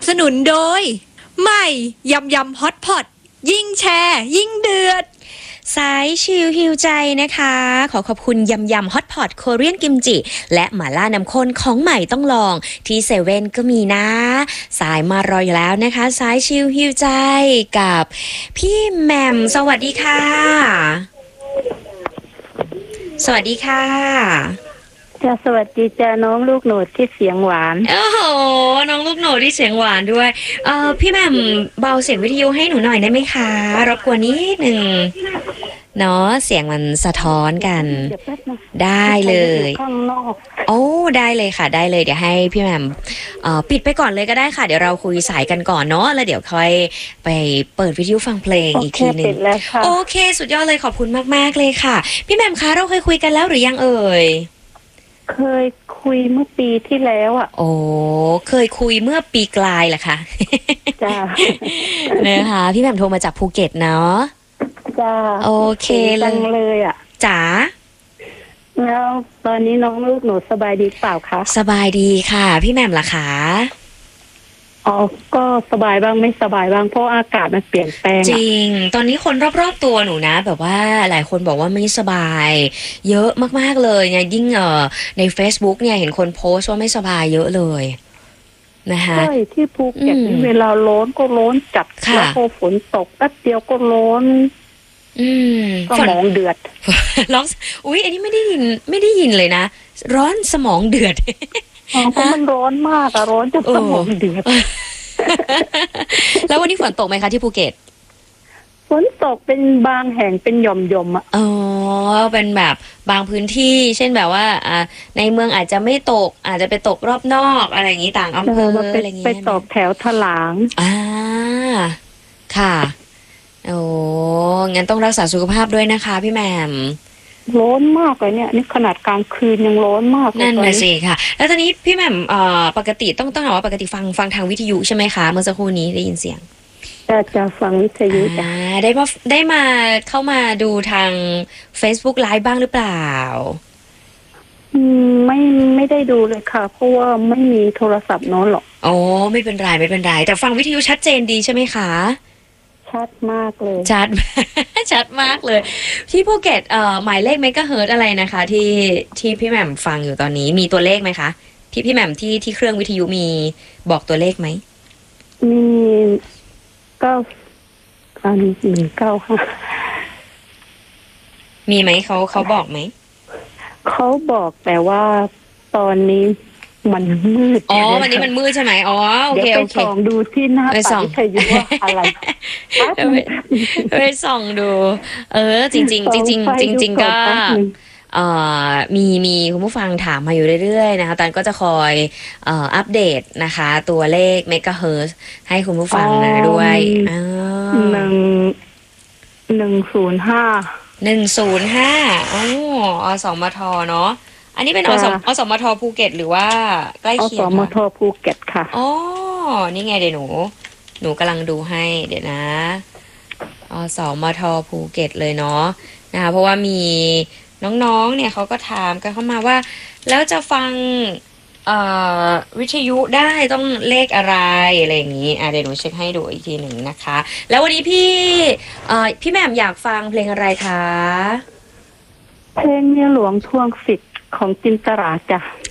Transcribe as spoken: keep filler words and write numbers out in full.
สนุนโดยใหม่ยำยำฮอตพอตยิ่งแชร์ยิ่งเดือดสายชิลฮิวใจนะคะขอขอบคุณยำยำฮอตพอตโคเรียนกิมจิและหม่าล่าน้ำข้นของใหม่ต้องลองที่เซเว่นก็มีนะสายมารออยู่แล้วนะคะสายชิลฮิวใจกับพี่แหม่มสวัสดีค่ะสวัสดีค่ะจ้าสวัสดีจ้าน้องลูกโหนดที่เสียงหวานโอ้โหน้องลูกโหนดที่เสียงหวานด้วยเออพี่แหม่มเบาเสียงวิทยุให้หนูหน่อยได้ไหมคะรบกวนนิดหนึ่งเนาะเสียงมันสะท้อนกันได้เลยโอ้ได้เลยค่ะได้เลยเดี๋ยวให้พี่แหม่มเอ่อปิดไปก่อนเลยก็ได้ค่ะเดี๋ยวเราคุยสายกันก่อนเนาะแล้วเดี๋ยวค่อยไปเปิดวิทยุฟังเพลงอีกทีนึงโอเคสุดยอดเลยขอบคุณมากๆเลยค่ะพี่แหม่มคะเราเคยคุยกันแล้วหรือยังเอ่ยเคยคุยเมื่อปีที่แล้วอ่ะโอ้เคยคุยเมื่อปีกลายแหละค่ะจ้านะคะพี่แหม่มโทรมาจากภูเก็ตเนาะจ้าโอเคเลยเลยอ่ะจ๋าแล้วตอนนี้น้องลูกหนูสบายดีเปล่าคะสบายดีค่ะพี่แหม่มล่ะคะอ๋อก็สบายบ้างไม่สบายบ้างเพราะอากาศมันเปลี่ยนแปลงจริงตอนนี้คนรอบๆตัวหนูนะแบบว่าหลายคนบอกว่าไม่สบายเยอะมากๆเลยไงยิ่งเอ่อใน Facebook เนี่ยเห็นคนโพสต์ว่าไม่สบายเยอะเลยนะคะใช่ที่ภูเก็ตเวลาร้อนก็ร้อนจัดแล้วพอฝนตกแป๊บเดียวก็ร้อนอืมสมองเดือดร้องอุ๊ยอันนี้ไม่ได้ยินไม่ได้ยินเลยนะร้อนสมองเดือดอ๋อเพราะมันร้อนมากอะร้อนจนสมองเดือดแล้ววันนี้ฝนตกไหมคะที่ภูเก็ตฝนตกเป็นบางแห่งเป็นหย่อมๆอ่ะอ๋อเป็นแบบบางพื้นที่เช่นแบบว่าอ่าในเมืองอาจจะไม่ตกอาจจะไปตกรอบนอกอะไรอย่างนี้ต่างอำเภออะไรอย่างนี้ไปตกแถวถลางอ่าค่ะโอ้งั้นต้องรักษาสุขภาพด้วยนะคะพี่แหม่มร้อนมากเลยเนี่ยนี่ขนาดกลางคืนยังร้อนมากนั่นน่ะสิค่ะแล้วตอนนี้พี่แหม่มเอ่อปกติต้องต้องบอกว่าปกติฟังฟังทางวิทยุใช่ไหมคะเมื่อสักครู่นี้ได้ยินเสียงจะจะฟังวิทยุจ้ะได้มาได้มาเข้ามาดูทาง Facebook Live บ้างหรือเปล่าอืมไม่ไม่ได้ดูเลยค่ะเพราะว่าไม่มีโทรศัพท์โน้นหรอกโอ้ไม่เป็นไรไม่เป็นไรแต่ฟังวิทยุชัดเจนดีใช่ไหมคะชัดมากเลยชัด ชัดมากเลยที่ภูเก็ตเอ่อหมายเลขเมกะเฮิรตซ์อะไรนะคะที่ที่พี่แหม่มฟังอยู่ตอนนี้มีตัวเลขไหมคะพี่พี่แหม่มที่ที่เครื่องวิทยุมีบอกตัวเลขไหมมีเก้าอันหนึ่งเก้าค่ะมีไหมเขาเขาบอกไหมเขาบอกแต่ว่าตอนนี้มันมืดอ๋อวันนี้มันมืดใช่ไหมอ๋อโอเคโอเคส่องดูที่หน้าปัดวิทยุว่าอะไรไปส่องดูเออจริงจริงจริงจริงจริงจริงก็เอ่อมีมีคุณผู้ฟังถามมาอยู่เรื่อยๆนะคะตันก็จะคอยเอ่ออัปเดตนะคะตัวเลขเมกะเฮิรตซ์ให้คุณผู้ฟังนะด้วยหนึ่งหนึ่งศูนย์ห้าหนึ่งศูนย์ห้าอ๋ออสมทเนาะอันนี้เป็นอสมอสมทภูเก็ตหรือว่าใกล้เคียงอสมทภูเก็ตค่ะอ๋อนี่ไงเดี๋ยวหนูหนูกำลังดูให้เดี๋ยวนะอสมทภูเก็ตเลยเนาะนะคะเพราะว่ามีน้องๆเนี่ยเขาก็ถามกันเข้ามาว่าแล้วจะฟังวิทยุได้ต้องเลขอะไรอะไรอย่างนี้อ่ะเดี๋ยวหนูเช็คให้ดูอีกทีหนึ่งนะคะแล้ววันนี้พี่พี่แหม่มอยากฟังเพลงอะไรคะเพลงเมียหลวงทวงสิทธิ์ของจินตราจ้ะ